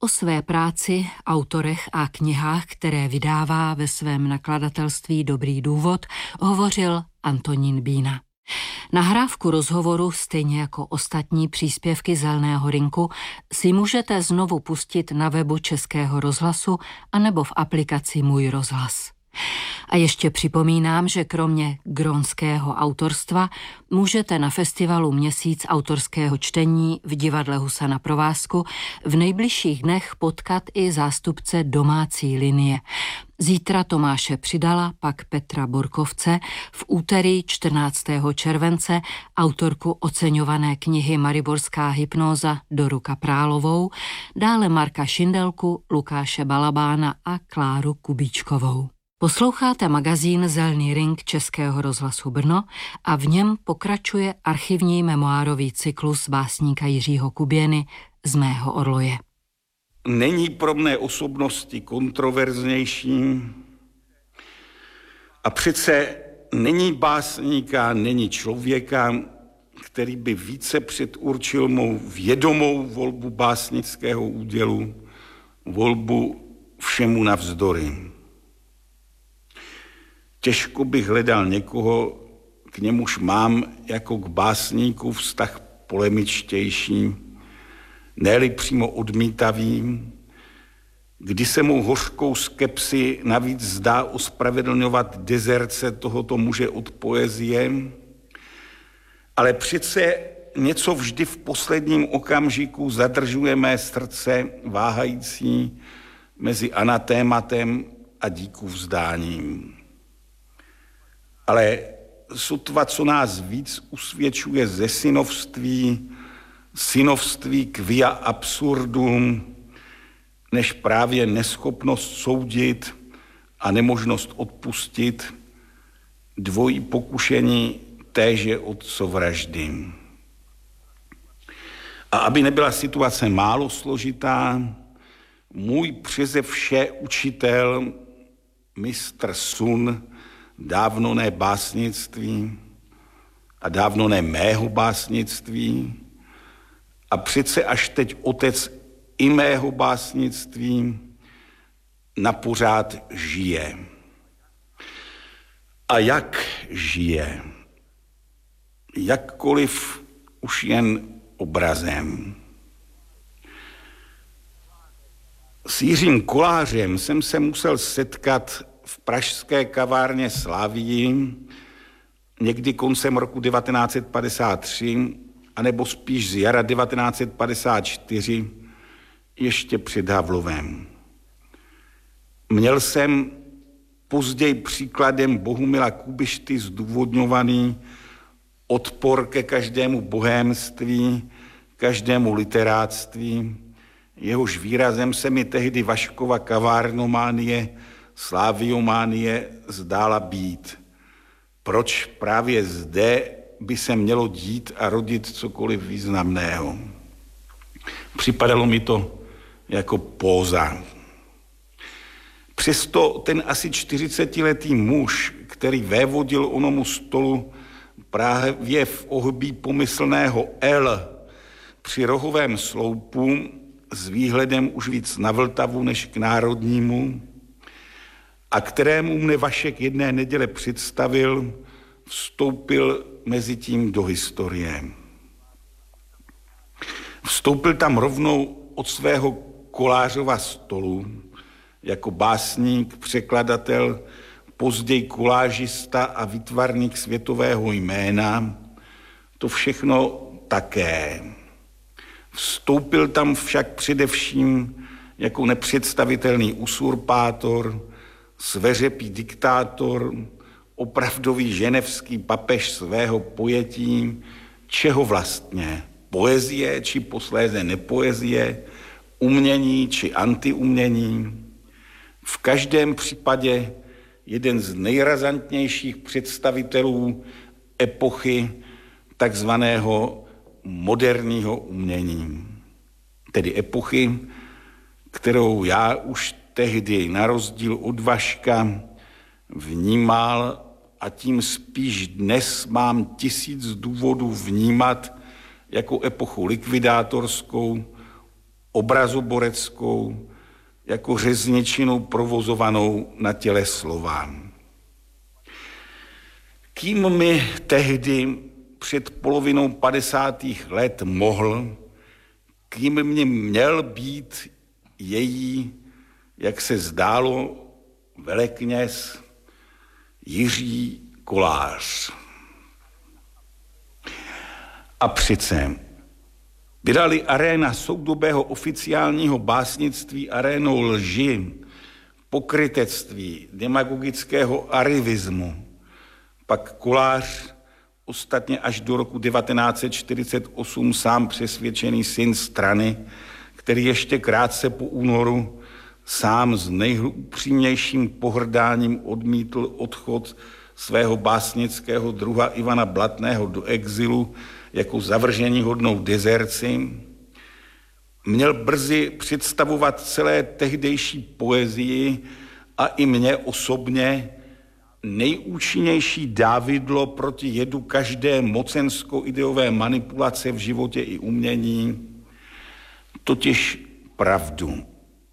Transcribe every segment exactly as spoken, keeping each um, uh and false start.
O své práci, autorech a knihách, které vydává ve svém nakladatelství Dobrý důvod, hovořil Antonín Bína. Nahrávku rozhovoru, stejně jako ostatní příspěvky Zeleného rynku, si můžete znovu pustit na webu Českého rozhlasu anebo v aplikaci Můj rozhlas. A ještě připomínám, že kromě grónského autorstva můžete na festivalu Měsíc autorského čtení v divadle Husa na provázku v nejbližších dnech potkat i zástupce domácí linie. Zítra Tomáše Přidala, pak Petra Borkovce, v úterý čtrnáctého července autorku oceňované knihy Mariborská hypnóza Doru Kaprálovou, dále Marka Šindelku, Lukáše Balabána a Kláru Kubíčkovou. Posloucháte magazín Zelený ring Českého rozhlasu Brno a v něm pokračuje archivní memoárový cyklus básníka Jiřího Kuběny Z mého orloje. Není pro mne osobnosti kontroverznější a přece není básníka, není člověka, který by více předurčil mou vědomou volbu básnického údělu, volbu všemu navzdory. Těžko bych hledal někoho, k němuž mám jako k básníku vztah polemičtější, ne-li přímo odmítavý, kdy se mu hořkou skepsi navíc zdá ospravedlňovat dezerce tohoto muže od poezie, ale přece něco vždy v posledním okamžiku zadržuje mé srdce váhající mezi anatématem a díku vzdáním. Ale sotva, co nás víc usvědčuje ze synovství, synovství quia absurdum, než právě neschopnost soudit a nemožnost odpustit, dvojí pokušení téže otcovraždy. A aby nebyla situace málo složitá, můj přeze vše učitel, mistr Sun, dávno ne básnictví a dávno ne mého básnictví a přece až teď otec i mého básnictví napořád žije. A jak žije? Jakkoliv už jen obrazem. S Jiřím Kolářem jsem se musel setkat v pražské kavárně Slavii někdy koncem roku devatenáct set padesát tři, anebo spíš z jara devatenáct set padesát čtyři, ještě před Havlovem. Měl jsem později příkladem Bohumila Kubišty zdůvodňovaný odpor ke každému bohémství, každému literáctví, jehož výrazem se mi tehdy Vaškova kavárnománie, sláviománie zdála být. Proč právě zde by se mělo dít a rodit cokoliv významného? Připadalo mi to jako póza. Přesto ten asi čtyřicetiletý muž, který vévodil onomu stolu právě v ohbí pomyslného L při rohovém sloupu s výhledem už víc na Vltavu než k Národnímu, a kterému mne Vašek jedné neděle představil, vstoupil mezi tím do historie. Vstoupil tam rovnou od svého Kolářova stolu, jako básník, překladatel, později kolážista a výtvarník světového jména, to všechno také. Vstoupil tam však především jako nepředstavitelný usurpátor, sveřepý diktátor, opravdový ženevský papež svého pojetí, čeho vlastně? Poezie či posléze nepoezie, umění či antiumění. V každém případě jeden z nejrazantnějších představitelů epochy takzvaného moderního umění. Tedy epochy, kterou já už tehdy na rozdíl od Vaška vnímal a tím spíš dnes mám tisíc důvodů vnímat jako epochu likvidátorskou, obrazoboreckou, jako řezničinu provozovanou na těle slova. Kým mi tehdy před polovinou padesátých let mohl, kým mě měl být její, jak se zdálo, velekněz Jiří Kolář. A přece byla-li aréna soudobého oficiálního básnictví arénou lži, pokrytectví, demagogického arrivismu, pak Kolář, ostatně až do roku devatenáct set čtyřicet osm sám přesvědčený syn strany, který ještě krátce po únoru sám s nejupřímnějším pohrdáním odmítl odchod svého básnického druha Ivana Blatného do exilu jako zavrženíhodnou dezerci, měl brzy představovat celé tehdejší poezii a i mně osobně nejúčinnější dávidlo proti jedu každé mocensko-ideové manipulace v životě i umění, totiž pravdu.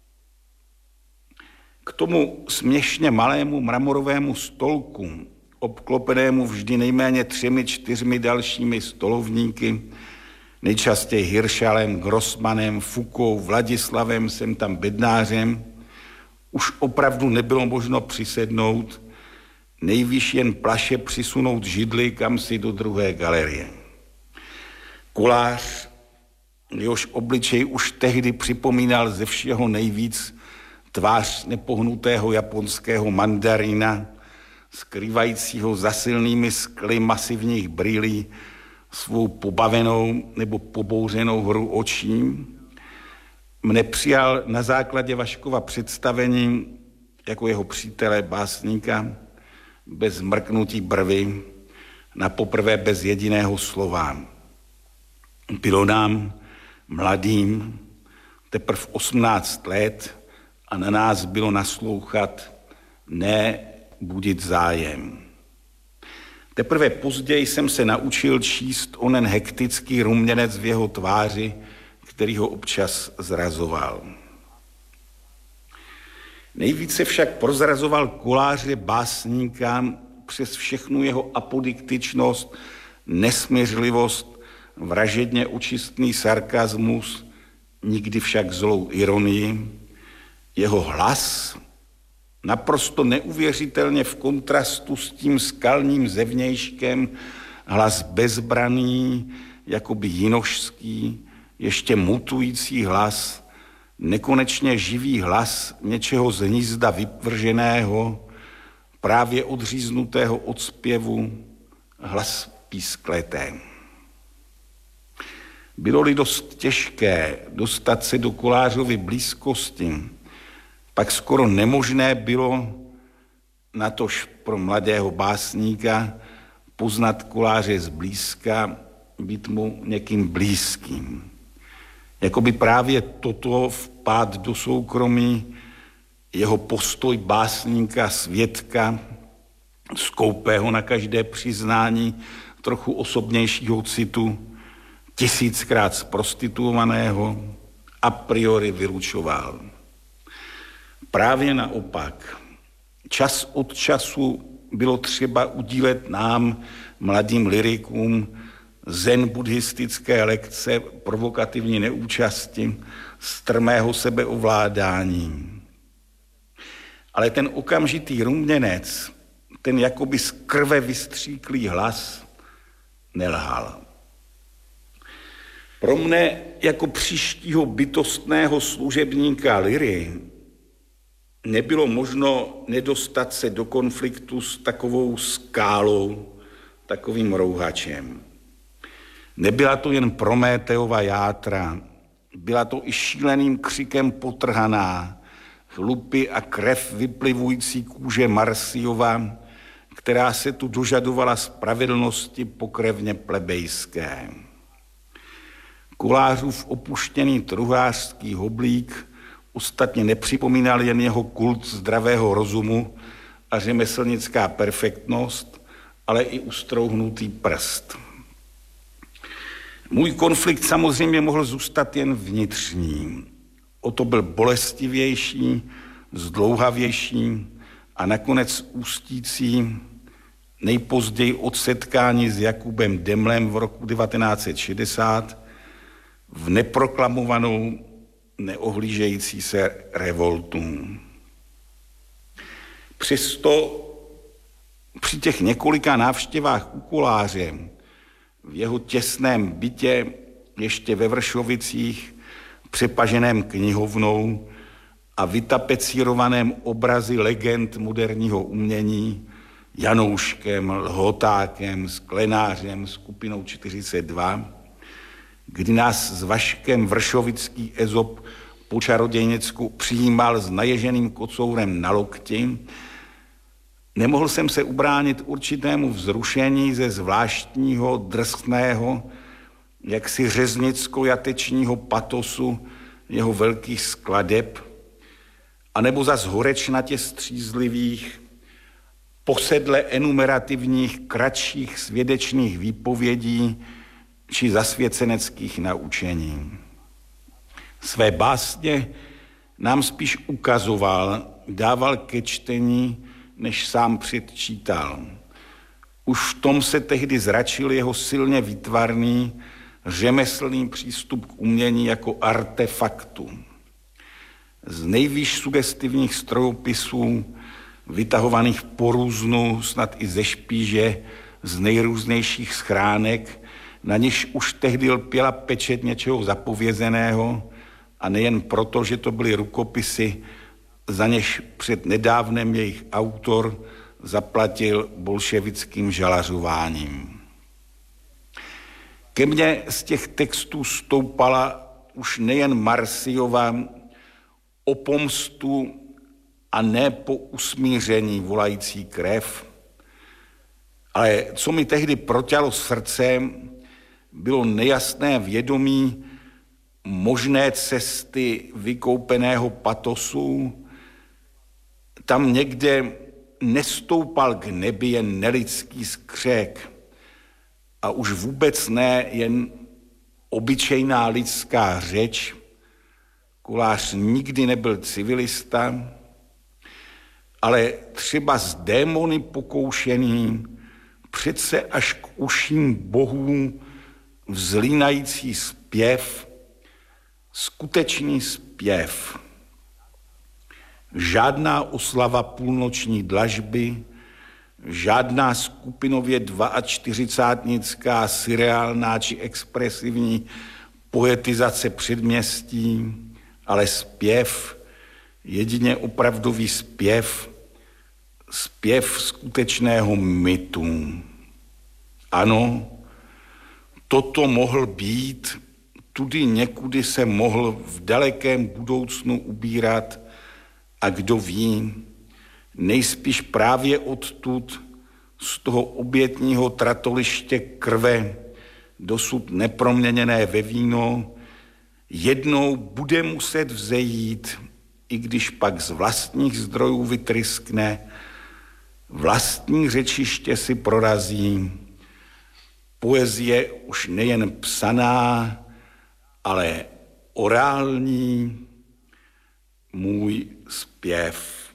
K tomu směšně malému mramorovému stolku, obklopenému vždy nejméně třemi, čtyřmi dalšími stolovníky, nejčastěji Hiršalem, Grossmanem, Foucault, Vladislavem, sem tam Bednářem, už opravdu nebylo možno přisednout, nejvýš jen plaše přisunout židli kam si do druhé galerie. Kolář, jehož obličej už tehdy připomínal ze všeho nejvíc tvář nepohnutého japonského mandarína, skrývajícího za silnými skly masivních brýlí svou pobavenou nebo pobouřenou hru očí, mne přijal na základě Vaškova představení jako jeho přítele básníka bez mrknutí brvy, na poprvé bez jediného slova. Bylo nám, mladým, teprv osmnáct let a na nás bylo naslouchat, ne budit zájem. Teprve později jsem se naučil číst onen hektický ruměnec v jeho tváři, který ho občas zrazoval. Nejvíce však prozrazoval Koláře básníka přes všechnu jeho apodiktičnost, nesměřlivost, vražedně očistný sarkazmus, nikdy však zlou ironii, jeho hlas, naprosto neuvěřitelně v kontrastu s tím skalním zevnějškem, hlas bezbraný, jakoby jinošský, ještě mutující hlas, nekonečně živý hlas něčeho z hnízda vyvrženého, právě odříznutého od zpěvu, hlas pískleté. Bylo-li dost těžké dostat se do Kolářovy blízkosti, pak skoro nemožné bylo, natož pro mladého básníka, poznat Koláře zblízka, být mu někým blízkým. Jakoby právě toto vpád do soukromí, jeho postoj básníka, svědka, skoupého na každé přiznání, trochu osobnějšího citu, tisíckrát zprostituovaného, a priori vylučoval. Právě naopak, čas od času bylo třeba udílet nám, mladým lyrikům, zen buddhistické lekce provokativní neúčasti, strmého sebeovládání. Ale ten okamžitý ruměnec, ten jakoby z krve vystříklý hlas, nelhal. Pro mne jako příštího bytostného služebníka lyry nebylo možno nedostat se do konfliktu s takovou skálou, takovým rouhačem. Nebyla to jen Prométeova játra, byla to i šíleným křikem potrhaná, chlupy a krev vyplivující kůže Marsiova, která se tu dožadovala spravedlnosti pokrevně plebejské. Kolářův opuštěný truhlářský hoblík ostatně nepřipomínal jen jeho kult zdravého rozumu a řemeslnická perfektnost, ale i ustrouhnutý prst. Můj konflikt samozřejmě mohl zůstat jen vnitřní. O to byl bolestivější, zdlouhavější a nakonec ústící nejpozději od setkání s Jakubem Demlem v roku devatenáct set šedesát v neproklamovanou, neohlížející se revoltu. Přesto při těch několika návštěvách u Koláře v jeho těsném bytě ještě ve Vršovicích, přepaženém knihovnou a vytapecírovaném obrazy legend moderního umění, Janouškem, Lhotákem, Sklenářem, skupinou čtyřicet dva, kdy nás s Vaškem vršovický Ezop po čarodějnicku přijímal s naježeným kocourem na lokti, nemohl jsem se ubránit určitému vzrušení ze zvláštního, drsného, jaksi řeznicko-jatečního patosu jeho velkých skladeb, anebo zas horečnatě střízlivých, posedle enumerativních, kratších svědečných výpovědí či zasvěceneckých naučení. Své básně nám spíš ukazoval, dával ke čtení, než sám předčítal. Už v tom se tehdy zračil jeho silně výtvarný, řemeslný přístup k umění jako artefaktu. Z nejvýš sugestivních strojopisů, vytahovaných po různu, snad i ze špíže, z nejrůznějších schránek, na niž už tehdy lpěla pečeť něčeho zapovězeného, a nejen proto, že to byly rukopisy, za něž před nedávnem jejich autor zaplatil bolševickým žalařováním. Ke mně z těch textů stoupala už nejen Marsyova o pomstu a ne po usmíření volající krev, ale co mi tehdy proťalo srdcem, bylo nejasné vědomí možné cesty vykoupeného patosu. Tam někde nestoupal k nebi jen nelidský skřek a už vůbec ne jen obyčejná lidská řeč. Kolář nikdy nebyl civilista, ale třeba z démony pokoušený, přece až k uším bohů vzlínající zpěv, skutečný zpěv. Žádná oslava půlnoční dlažby, žádná skupinově dvaačtyřicátnická, surreálná či expresivní poetizace předměstí, ale zpěv, jedině opravdový zpěv, zpěv skutečného mytu. Ano, toto mohl být, tudy někudy se mohl v dalekém budoucnu ubírat a kdo ví, nejspíš právě odtud, z toho obětního tratoliště krve, dosud neproměněné ve víno, jednou bude muset vzejít, i když pak z vlastních zdrojů vytryskne, vlastní řečiště si prorazí, poezie už nejen psaná, ale orální, můj zpěv.